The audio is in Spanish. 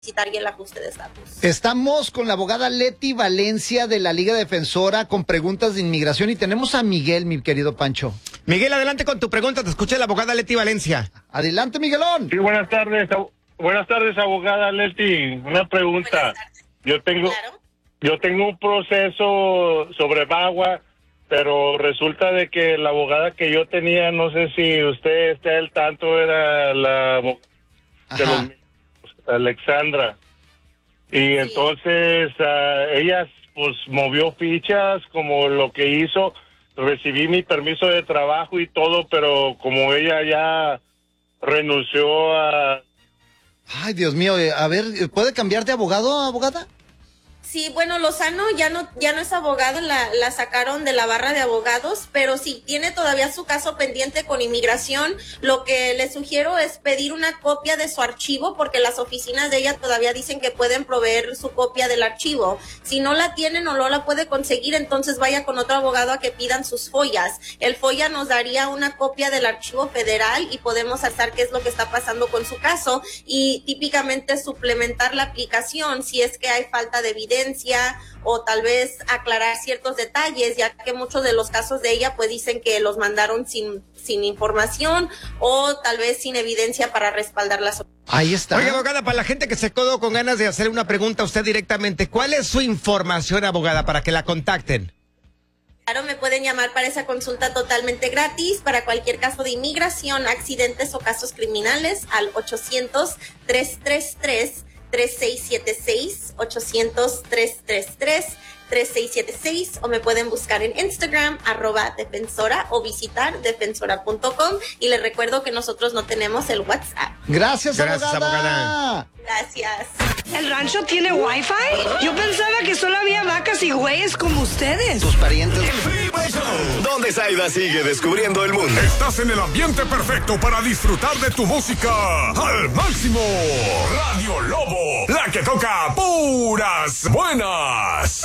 solicitar el ajuste de estatus. Estamos con la abogada Leti Valencia de la Liga Defensora con preguntas de inmigración y tenemos a Miguel, mi querido Pancho. Miguel, adelante con tu pregunta, te escucha la abogada Leti Valencia. Adelante, Miguelón. Sí, buenas tardes, abogada Leti. Una pregunta. Yo tengo un proceso sobre VAWA, pero resulta de que la abogada que yo tenía, no sé si usted está al tanto, era la de Alexandra. Y entonces ella pues movió fichas como lo que hizo. Recibí mi permiso de trabajo y todo, pero como ella ya renunció a... Ay, Dios mío, a ver, ¿puede cambiar de abogado, abogada? Sí, bueno, Lozano ya no es abogado, la sacaron de la barra de abogados, pero sí, tiene todavía su caso pendiente con inmigración. Lo que le sugiero es pedir una copia de su archivo, porque las oficinas de ella todavía dicen que pueden proveer su copia del archivo. Si no la tienen o no la puede conseguir, entonces vaya con otro abogado a que pidan sus follas. El FOIA nos daría una copia del archivo federal y podemos saber qué es lo que está pasando con su caso y típicamente suplementar la aplicación si es que hay falta de evidencia o tal vez aclarar ciertos detalles, ya que muchos de los casos de ella pues dicen que los mandaron sin información o tal vez sin evidencia para respaldar las... Ahí está. Oiga, abogada, para la gente que se quedó con ganas de hacerle una pregunta a usted directamente, ¿cuál es su información, abogada, para que la contacten? Claro, me pueden llamar para esa consulta totalmente gratis para cualquier caso de inmigración, accidentes o casos criminales al 800-333-3676, 800-333-3676, o me pueden buscar en Instagram, @defensora, o visitar defensora.com. Y les recuerdo que nosotros no tenemos el WhatsApp. Gracias, abogada. Gracias. ¿El rancho tiene wifi? Yo pensaba que solo había vacas y güeyes como ustedes. Tus parientes. El Freeway Show, donde Zaida sigue descubriendo el mundo. Estás en el ambiente perfecto para disfrutar de tu música al máximo. Radio Lobo, la que toca puras buenas.